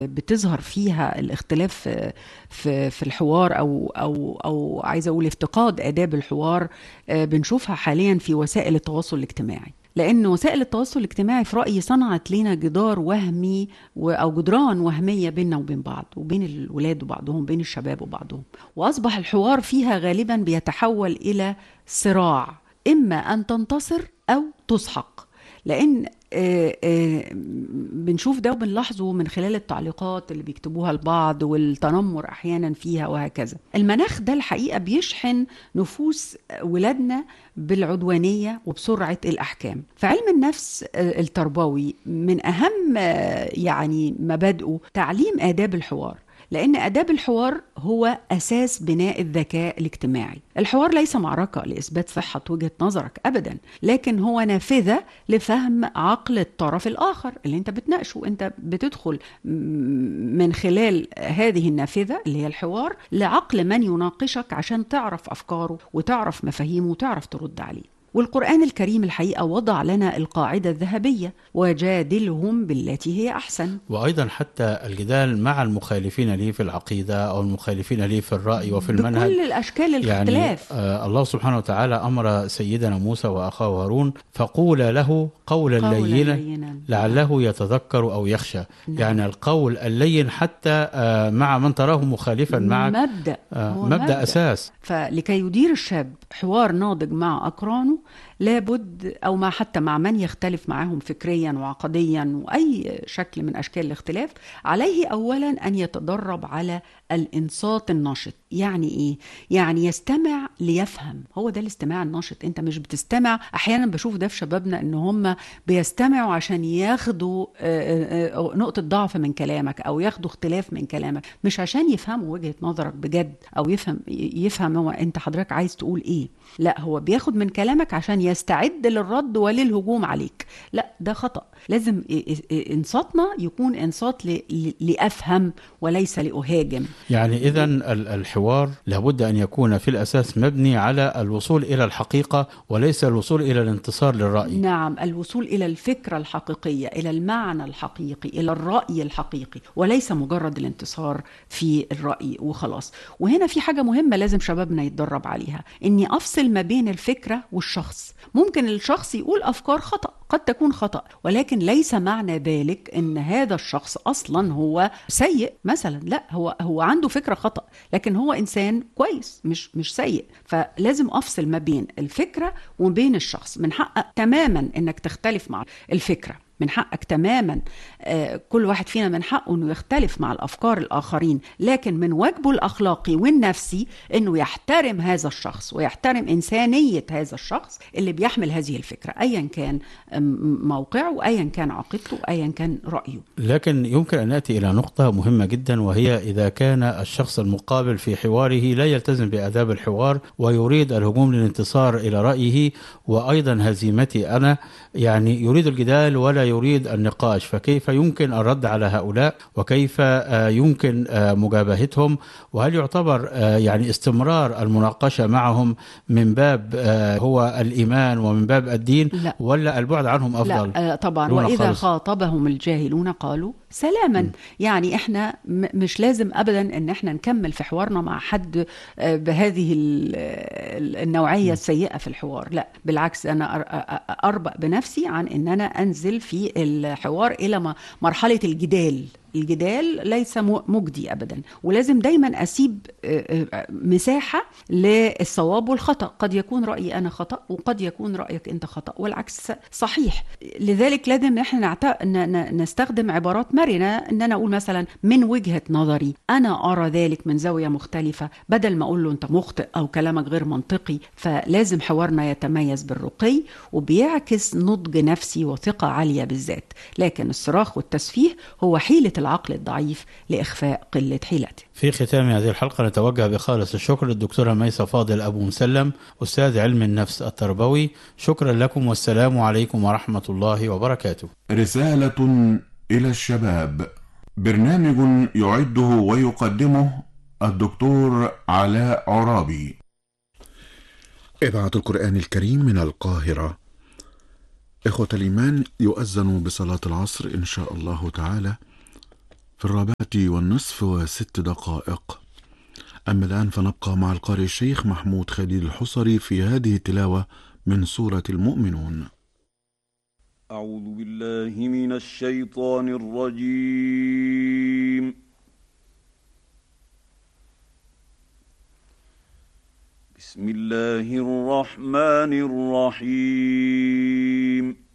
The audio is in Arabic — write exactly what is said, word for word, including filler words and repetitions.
بتظهر فيها الاختلاف في في الحوار او او او عايزه اقول افتقاد آداب الحوار، بنشوفها حاليا في وسائل التواصل الاجتماعي. لأن وسائل التواصل الاجتماعي في رأيي صنعت لنا جدار وهمي أو جدران وهمية بيننا وبين بعض، وبين الولاد وبعضهم، بين الشباب وبعضهم، وأصبح الحوار فيها غالبا بيتحول إلى صراع، إما أن تنتصر أو تسحق. لأن آآ آآ بنشوف ده وبنلاحظه من خلال التعليقات اللي بيكتبوها البعض والتنمر أحيانا فيها وهكذا. المناخ ده الحقيقة بيشحن نفوس ولادنا بالعدوانية وبسرعة الأحكام. فعلم النفس التربوي من أهم يعني مبادئه تعليم آداب الحوار، لأن آداب الحوار هو أساس بناء الذكاء الاجتماعي. الحوار ليس معركة لإثبات صحة وجهة نظرك أبدا، لكن هو نافذة لفهم عقل الطرف الآخر اللي أنت بتناقشه. أنت بتدخل من خلال هذه النافذة اللي هي الحوار لعقل من يناقشك عشان تعرف أفكاره وتعرف مفاهيمه وتعرف ترد عليه. والقرآن الكريم الحقيقة وضع لنا القاعدة الذهبية: وجادلهم بالتي هي أحسن. وأيضا حتى الجدال مع المخالفين ليه في العقيدة أو المخالفين ليه في الرأي وفي المنهج بكل الأشكال الاختلاف. يعني آه الله سبحانه وتعالى أمر سيدنا موسى وأخاه هارون: فقول له قولا لينا لعله يتذكر أو يخشى. نعم. يعني القول اللين حتى آه مع من تراه مخالفا معك مبدأ, آه مبدأ, مبدأ أساس. فلكي يدير الشاب حوار ناضج مع أقرانه لابد، أو ما حتى مع من يختلف معهم فكريا وعقديا وأي شكل من أشكال الاختلاف، عليه أولا أن يتدرب على الإنصات النشط. يعني إيه؟ يعني يستمع ليفهم. هو ده الاستماع النشط. أنت مش بتستمع، أحيانا بشوف ده في شبابنا إن هم بيستمعوا عشان ياخدوا نقطة ضعف من كلامك أو ياخدوا اختلاف من كلامك، مش عشان يفهموا وجهة نظرك بجد أو يفهم يفهم هو أنت حضرتك عايز تقول إيه. لا، هو بياخد من كلامك عشان يستعد للرد وللهجوم عليك. لا، ده خطأ. لازم انصاتنا يكون انصات لأفهم وليس لأهاجم. يعني إذن الحوار لابد أن يكون في الأساس مبني على الوصول إلى الحقيقة وليس الوصول إلى الانتصار للرأي. نعم، الوصول إلى الفكرة الحقيقية، إلى المعنى الحقيقي، إلى الرأي الحقيقي، وليس مجرد الانتصار في الرأي وخلاص. وهنا في حاجة مهمة لازم شبابنا يتدرب عليها، إني أفصل ما بين الفكرة والشخص. ممكن الشخص يقول أفكار خطأ، قد تكون خطأ، ولكن ليس معنى ذلك ان هذا الشخص اصلا هو سيء مثلا. لا، هو هو عنده فكرة خطأ، لكن هو انسان كويس، مش مش سيء. فلازم افصل ما بين الفكرة وبين الشخص. من حقك تماما انك تختلف مع الفكرة، من حقك تماما آه كل واحد فينا من حقه انه يختلف مع الافكار الاخرين، لكن من واجبه الاخلاقي والنفسي انه يحترم هذا الشخص ويحترم انسانية هذا الشخص اللي بيحمل هذه الفكرة، ايا كان موقعه وايا كان عقيدته وايا كان رأيه. لكن يمكن ان ناتي الى نقطة مهمة جدا، وهي اذا كان الشخص المقابل في حواره لا يلتزم بآداب الحوار ويريد الهجوم للانتصار الى رأيه وايضا هزيمتي انا، يعني يريد الجدال ولا يريد النقاش، فكيف يمكن الرد على هؤلاء وكيف يمكن مجابهتهم؟ وهل يعتبر يعني استمرار المناقشة معهم من باب هو الإيمان ومن باب الدين، لا. ولا البعد عنهم أفضل؟ لا طبعا. وإذا خاطبهم الجاهلون قالوا سلاما. م. يعني احنا مش لازم أبدا ان احنا نكمل في حوارنا مع حد بهذه النوعية م. السيئة في الحوار. لا بالعكس، أنا أربأ بنفسي عن ان أنا أنزل في الحوار إلى مرحلة الجدال. الجدال ليس مجدي أبدا، ولازم دايما أسيب مساحة للصواب والخطأ. قد يكون رأيي أنا خطأ وقد يكون رأيك أنت خطأ، والعكس صحيح. لذلك لازم نحن نستخدم عبارات مرنة، أن أنا أقول مثلا من وجهة نظري أنا أرى ذلك من زاوية مختلفة، بدل ما أقول له أنت مخطئ أو كلامك غير منطقي. فلازم حوارنا يتميز بالرقي وبيعكس نضج نفسي وثقة عالية بالذات. لكن الصراخ والتسفيه هو حيلة العقل الضعيف لإخفاء قلة حيلته. في ختام هذه الحلقة نتوجه بخالص الشكر للدكتورة ميسة فاضل أبو مسلم، أستاذ علم النفس التربوي. شكرا لكم والسلام عليكم ورحمة الله وبركاته. رسالة إلى الشباب، برنامج يعده ويقدمه الدكتور علاء عرابي. إذاعة القرآن الكريم من القاهرة. إخوة الإيمان، يؤذن بصلاة العصر إن شاء الله تعالى، في الرابعة والنصف وست دقائق. أما الآن فنبقى مع القارئ الشيخ محمود خليل الحصري في هذه التلاوة من سورة المؤمنون. أعوذ بالله من الشيطان الرجيم. بسم الله الرحمن الرحيم.